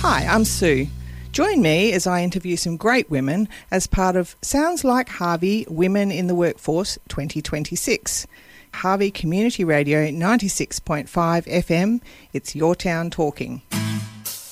Hi, I'm Sue. Join me as I interview some great women as part of Sounds Like Harvey Women in the Workforce 2026. Harvey Community Radio 96.5 FM, it's your town talking.